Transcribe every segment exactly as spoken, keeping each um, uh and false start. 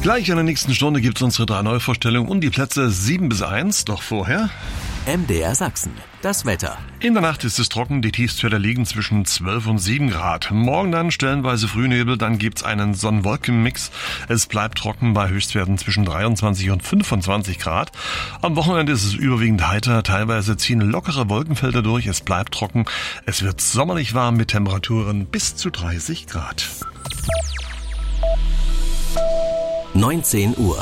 Gleich in der nächsten Stunde gibt es unsere drei Neuvorstellungen und die Plätze sieben bis eins. Doch vorher M D R Sachsen. Das Wetter. In der Nacht ist es trocken, die Tiefstwerte liegen zwischen zwölf und sieben Grad. Morgen dann stellenweise Frühnebel, dann gibt's einen Sonn-Wolken-Mix. Es bleibt trocken bei Höchstwerten zwischen dreiundzwanzig und fünfundzwanzig Grad. Am Wochenende ist es überwiegend heiter, teilweise ziehen lockere Wolkenfelder durch, es bleibt trocken. Es wird sommerlich warm mit Temperaturen bis zu dreißig Grad. neunzehn Uhr.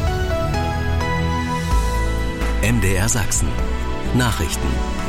M D R Sachsen. Nachrichten.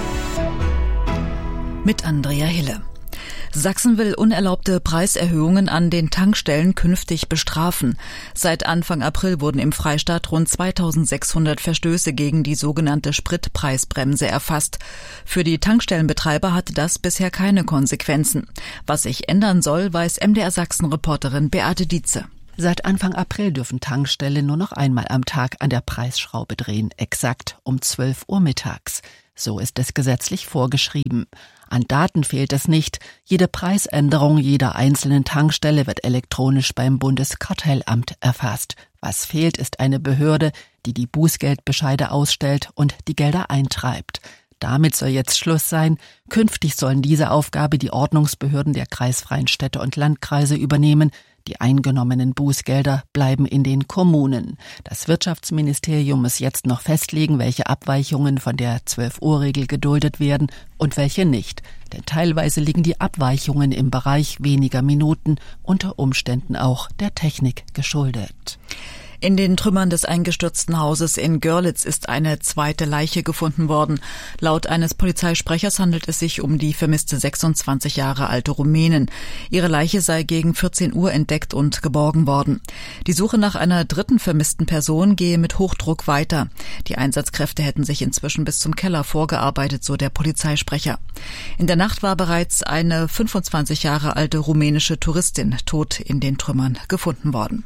Mit Andrea Hille. Sachsen will unerlaubte Preiserhöhungen an den Tankstellen künftig bestrafen. Seit Anfang April wurden im Freistaat rund zweitausendsechshundert Verstöße gegen die sogenannte Spritpreisbremse erfasst. Für die Tankstellenbetreiber hatte das bisher keine Konsequenzen. Was sich ändern soll, weiß M D R Sachsen-Reporterin Beate Dietze. Seit Anfang April dürfen Tankstellen nur noch einmal am Tag an der Preisschraube drehen, exakt um zwölf Uhr mittags. So ist es gesetzlich vorgeschrieben. An Daten fehlt es nicht. Jede Preisänderung jeder einzelnen Tankstelle wird elektronisch beim Bundeskartellamt erfasst. Was fehlt, ist eine Behörde, die die Bußgeldbescheide ausstellt und die Gelder eintreibt. Damit soll jetzt Schluss sein. Künftig sollen diese Aufgabe die Ordnungsbehörden der kreisfreien Städte und Landkreise übernehmen. Die eingenommenen Bußgelder bleiben in den Kommunen. Das Wirtschaftsministerium muss jetzt noch festlegen, welche Abweichungen von der zwölf-Uhr-Regel geduldet werden und welche nicht. Denn teilweise liegen die Abweichungen im Bereich weniger Minuten, unter Umständen auch der Technik geschuldet. In den Trümmern des eingestürzten Hauses in Görlitz ist eine zweite Leiche gefunden worden. Laut eines Polizeisprechers handelt es sich um die vermisste sechsundzwanzig Jahre alte Rumänin. Ihre Leiche sei gegen vierzehn Uhr entdeckt und geborgen worden. Die Suche nach einer dritten vermissten Person gehe mit Hochdruck weiter. Die Einsatzkräfte hätten sich inzwischen bis zum Keller vorgearbeitet, so der Polizeisprecher. In der Nacht war bereits eine fünfundzwanzig Jahre alte rumänische Touristin tot in den Trümmern gefunden worden.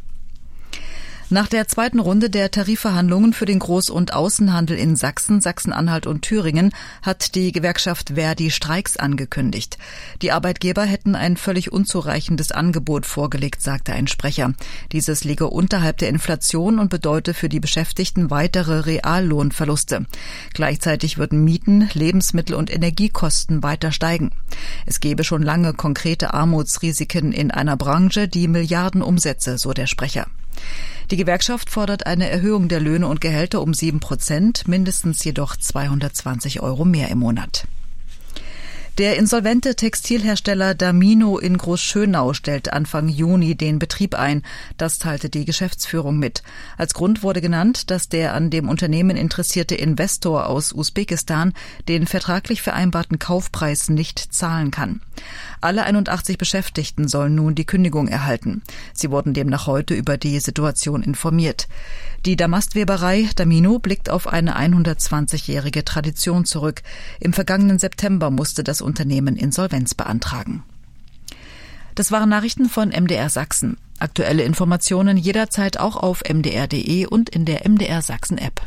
Nach der zweiten Runde der Tarifverhandlungen für den Groß- und Außenhandel in Sachsen, Sachsen-Anhalt und Thüringen hat die Gewerkschaft Verdi Streiks angekündigt. Die Arbeitgeber hätten ein völlig unzureichendes Angebot vorgelegt, sagte ein Sprecher. Dieses liege unterhalb der Inflation und bedeute für die Beschäftigten weitere Reallohnverluste. Gleichzeitig würden Mieten, Lebensmittel und Energiekosten weiter steigen. Es gebe schon lange konkrete Armutsrisiken in einer Branche, die Milliardenumsätze, so der Sprecher. Die Gewerkschaft fordert eine Erhöhung der Löhne und Gehälter um sieben Prozent, mindestens jedoch zweihundertzwanzig Euro mehr im Monat. Der insolvente Textilhersteller Damino in Großschönau stellt Anfang Juni den Betrieb ein. Das teilte die Geschäftsführung mit. Als Grund wurde genannt, dass der an dem Unternehmen interessierte Investor aus Usbekistan den vertraglich vereinbarten Kaufpreis nicht zahlen kann. Alle einundachtzig Beschäftigten sollen nun die Kündigung erhalten. Sie wurden demnach heute über die Situation informiert. Die Damastweberei Damino blickt auf eine hundertzwanzigjährige Tradition zurück. Im vergangenen September musste das Unternehmen Insolvenz beantragen. Das waren Nachrichten von M D R Sachsen. Aktuelle Informationen jederzeit auch auf m d r punkt d e und in der M D R Sachsen App.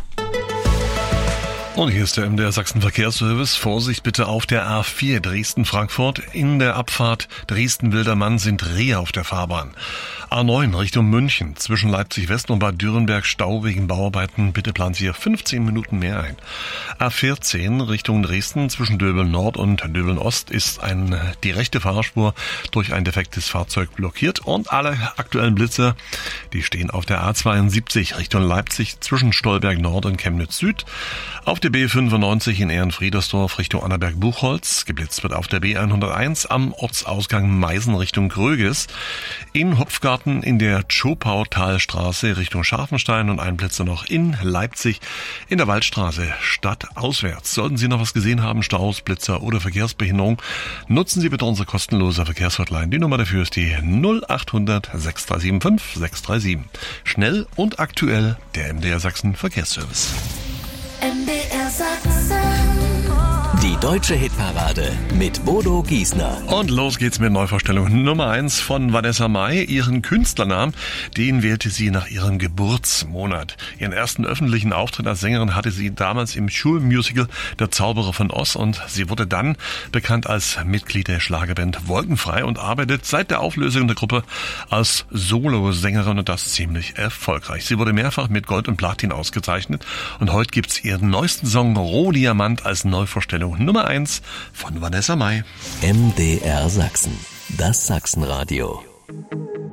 Und hier ist der M D R Sachsen Verkehrsservice. Vorsicht bitte auf der A vier Dresden-Frankfurt. In der Abfahrt Dresden-Wildermann sind Rehe auf der Fahrbahn. A neun Richtung München. Zwischen Leipzig-West und Bad Dürrenberg Stau wegen Bauarbeiten. Bitte planen Sie hier fünfzehn Minuten mehr ein. A vierzehn Richtung Dresden. Zwischen Döbeln-Nord und Döbeln-Ost ist ein, die rechte Fahrspur durch ein defektes Fahrzeug blockiert. Und alle aktuellen Blitze, die stehen auf der A zweiundsiebzig Richtung Leipzig. Zwischen Stolberg-Nord und Chemnitz-Süd. Auf der B fünfundneunzig in Ehrenfriedersdorf Richtung Annaberg-Buchholz. Geblitzt wird auf der B hunderteins am Ortsausgang Meisen Richtung Gröges. In Hopfgarten in der Tschopautalstraße Richtung Scharfenstein und ein Blitzer noch in Leipzig in der Waldstraße stadtauswärts. Sollten Sie noch was gesehen haben, Staus, Blitzer oder Verkehrsbehinderung, nutzen Sie bitte unsere kostenlose Verkehrshotline. Die Nummer dafür ist die null achthundert sechs drei sieben fünf sechs drei sieben. Schnell und aktuell der M D R Sachsen Verkehrsservice. M D R Sachsen. Die deutsche Hitparade mit Bodo Giesner. Und los geht's mit Neuvorstellung Nummer eins von Vanessa Mai. Ihren Künstlernamen, den wählte sie nach ihrem Geburtsmonat. Ihren ersten öffentlichen Auftritt als Sängerin hatte sie damals im Schulmusical Der Zauberer von Oz und sie wurde dann bekannt als Mitglied der Schlagerband Wolkenfrei und arbeitet seit der Auflösung der Gruppe als Solosängerin und das ziemlich erfolgreich. Sie wurde mehrfach mit Gold und Platin ausgezeichnet und heute gibt's ihren neuesten Song Rohdiamant als Neuvorstellung Nummer eins von Vanessa Mai. M D R Sachsen, das Sachsenradio.